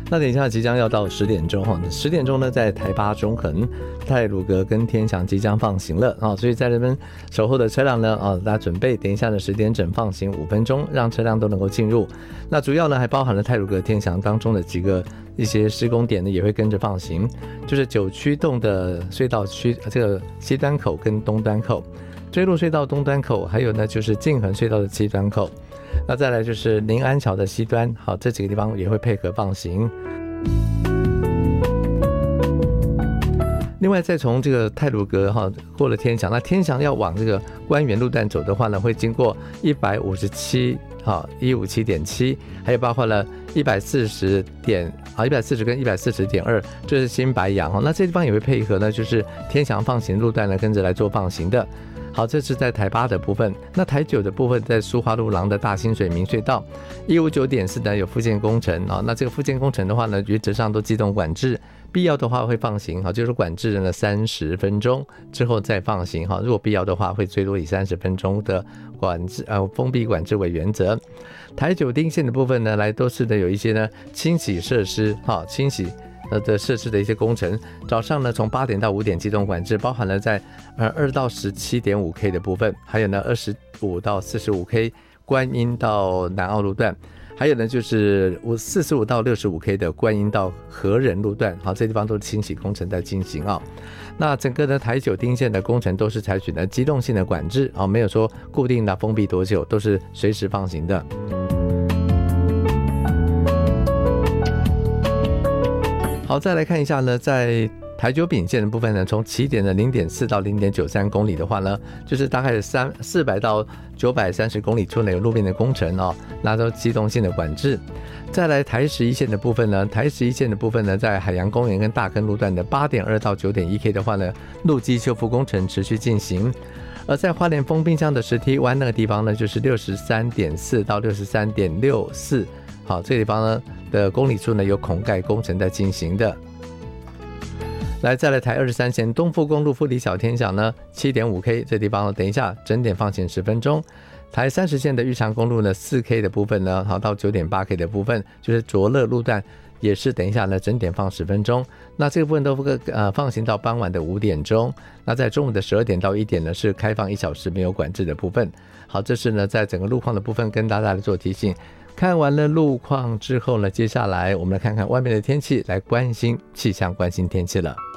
那等一下即将要到10点钟，10点钟呢，在台八中横、太鲁阁跟天祥即将放行了所以在这边守候的车辆呢大家准备等一下的10点整放行5分钟，让车辆都能够进入。那主要呢还包含了太鲁阁、天祥当中的一些施工点呢，也会跟着放行，就是9驱动的隧道区这个西端口跟东端口，追鹿隧道东端口，还有呢就是静恒隧道的西端口。那再来就是临安桥的西端，好，这几个地方也会配合放行。另外再从这个太鲁阁过了天祥，那天祥要往这个官园路段走的话呢，会经过157 157.7， 还有包括了140跟 140.2， 这是新白杨那这地方也会配合呢，就是天祥放行路段呢跟着来做放行的。好，这是在台八的部分。那台九的部分在苏花路廊的大清水明隧道 159.4 呢有复建工程那这个复建工程的话呢，原则上都机动管制，必要的话会放行就是管制呢30分钟之后再放行如果必要的话会最多以30分钟的管制封闭管制为原则。台九丁线的部分呢，来都是的有一些呢清洗设施清洗的设施的一些工程，早上呢从8点到5点机动管制，包含了在2到 17.5K 的部分，还有呢25到 45K 观音到南澳路段，还有呢就是45到 65K 的观音到和仁路段这地方都是清洗工程在进行那整个的台九丁线的工程都是采取了机动性的管制没有说固定的封闭多久，都是随时放行的。好，再来看一下呢，在台九丙线的部分呢，从起点的 0.4 到 0.93 公里的话呢，就是大概是400到930公里处呢有路面的工程那都机动性的管制。再来台11线的部分呢，在海洋公园跟大坑路段的 8.2 到 9.1K 的话呢，路基修复工程持续进行。而在花莲丰滨乡的石梯湾那个地方呢，就是 63.4 到 63.64， 好，这个地方呢的公里处呢有孔盖工程在进行的。再来台23线东富公路富里小天祥呢 7.5K， 这地方呢等一下整点放行10分钟。台30线的玉长公路呢 4K 的部分呢，好到 9.8K 的部分，就是卓乐路段也是等一下呢整点放10分钟。那这个部分都放行到傍晚的5点钟。那在中午的12点到1点呢是开放1小时没有管制的部分。好，这是呢在整个路况的部分跟大家来做提醒。看完了路况之后呢，接下来我们来看看外面的天气，来关心气象，关心天气了。